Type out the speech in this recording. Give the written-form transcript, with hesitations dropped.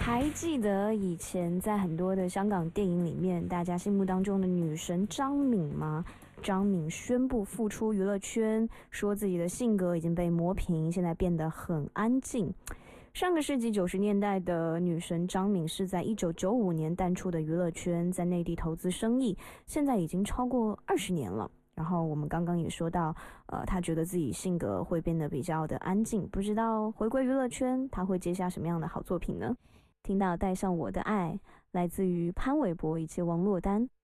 还记得以前在很多的香港电影里面，大家心目当中的女神张敏吗？张敏宣布复出娱乐圈，说自己的性格已经被磨平，现在变得很安静。上个世纪90年代的女神张敏是在1995年淡出的娱乐圈，在内地投资生意，现在已经超过20年了。然后我们刚刚也说到，她觉得自己性格会变得比较的安静，不知道回归娱乐圈，她会接下什么样的好作品呢？听到带上我的爱，来自于潘玮柏以及王珞丹。